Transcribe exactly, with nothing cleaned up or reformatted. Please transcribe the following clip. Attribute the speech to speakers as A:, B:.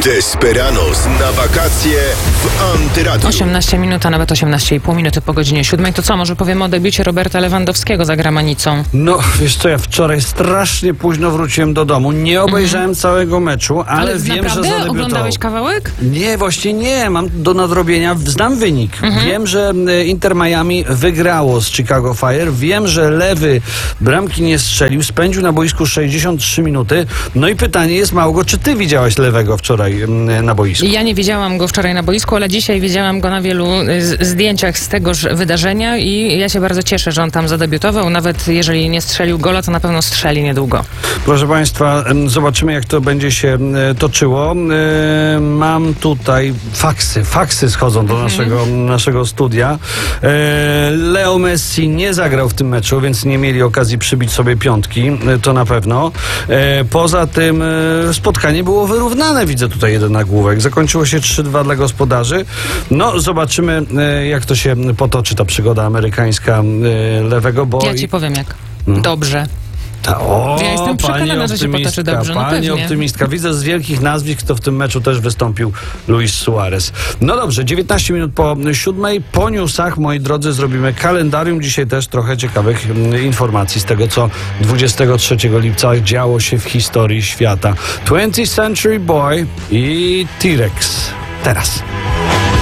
A: Desperados na wakacje w Antyradiu.
B: osiemnaście minut, a nawet osiemnaście i pół minuty po godzinie siódmej. To co, może powiemy o debiucie Roberta Lewandowskiego za granicą?
C: No, wiesz co, ja wczoraj strasznie późno wróciłem do domu. Nie obejrzałem mm. całego meczu, ale,
B: ale
C: wiem,
B: naprawdę?
C: że zadebiutował.
B: Oglądałeś kawałek?
C: Nie, właśnie nie. Mam do nadrobienia. Znam wynik. Mm-hmm. Wiem, że Inter Miami wygrało z Chicago Fire. Wiem, że Lewy bramki nie strzelił. Spędził na boisku sześćdziesiąt trzy minuty. No i pytanie jest, Małgo, czy ty widziałaś Lewego wczoraj na boisku?
B: Ja nie widziałam go wczoraj na boisku, ale dzisiaj widziałam go na wielu z- zdjęciach z tegoż wydarzenia i ja się bardzo cieszę, że on tam zadebiutował. Nawet jeżeli nie strzelił gola, to na pewno strzeli niedługo.
C: Proszę Państwa, zobaczymy, jak to będzie się toczyło. Mam tutaj faksy. Faksy schodzą do naszego, naszego studia. Leo Messi nie zagrał w tym meczu, więc nie mieli okazji przybić sobie piątki. To na pewno. Poza tym spotkanie było wyrównane. Widzę tutaj jeden nagłówek. Zakończyło się trzy dwa dla gospodarzy. No, zobaczymy, jak to się potoczy, ta przygoda amerykańska Lewego, bo...
B: Ja ci powiem jak. Dobrze.
C: Ta, o,
B: Ja jestem przekonana, że się potoczy dobrze. No
C: pani
B: pewnie.
C: optymistka. Widzę z wielkich nazwisk, kto w tym meczu też wystąpił, Luis Suarez. No dobrze, dziewiętnaście minut po siódmej. Po newsach, moi drodzy, zrobimy kalendarium. Dzisiaj też trochę ciekawych mm, informacji z tego, co dwudziestego trzeciego lipca działo się w historii świata. twentieth Century Boy i T-Rex. Teraz.